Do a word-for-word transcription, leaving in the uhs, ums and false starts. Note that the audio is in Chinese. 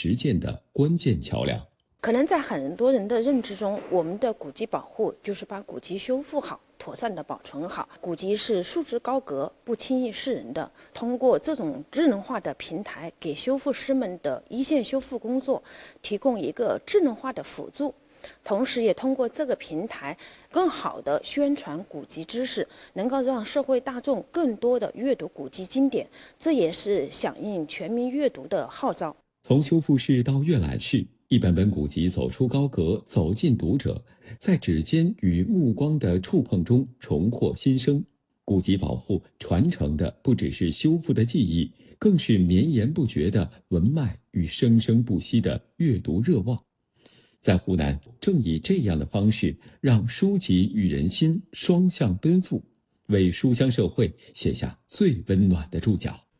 实践的关键桥梁。 可能在很多人的认知中，我们的古籍保护就是把古籍修复好，妥善的保存好。古籍是束之高阁，不轻易示人的。通过这种智能化的平台，给修复师们的一线修复工作提供一个智能化的辅助，同时也通过这个平台更好的宣传古籍知识，能够让社会大众更多的阅读古籍经典，这也是响应全民阅读的号召。 从修复室到阅览室，一本本古籍走出高阁，走进读者，在指尖与目光的触碰中重获新生。古籍保护传承的不只是修复的记忆，更是绵延不绝的文脉与生生不息的阅读热望。在湖南，正以这样的方式，让书籍与人心双向奔赴，为书香社会写下最温暖的注脚。